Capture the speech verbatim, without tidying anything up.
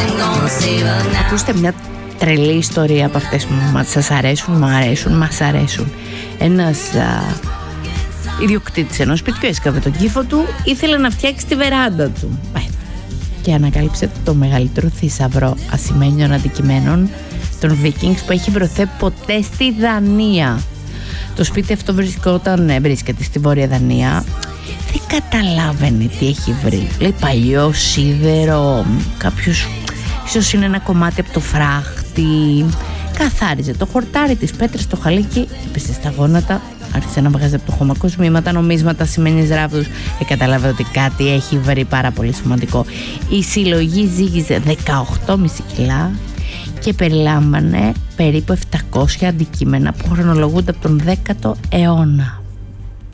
Ακούστε μια τρελή ιστορία από αυτές που σας αρέσουν, μου αρέσουν, μας αρέσουν. Ένας α, ιδιοκτήτης ενός σπιτιού έσκαβε τον κύφο του, ήθελε να φτιάξει τη βεράντα του και ανακάλυψε το μεγαλύτερο θησαυρό ασημένιων αντικειμένων των Vikings που έχει βρεθεί ποτέ στη Δανία. Το σπίτι αυτό βρισκόταν, βρίσκεται στη Βόρεια Δανία. Δεν καταλάβαινε τι έχει βρει. Λέει παλιό σίδερο, κάποιος, ίσως είναι ένα κομμάτι από το φράχτη. Καθάριζε το χορτάρι, τις πέτρες, το χαλίκι, έπεσε στα γόνατα, άρχισε να βγάζει από το χώμα κοσμήματα, νομίσματα, σημαίνιες ράβδους. Και κατάλαβε ότι κάτι έχει βρει πάρα πολύ σημαντικό. Η συλλογή ζύγιζε δεκαοκτώ κόμμα πέντε κιλά και περιλάμβανε περίπου επτακόσια αντικείμενα που χρονολογούνται από τον δέκατο αιώνα.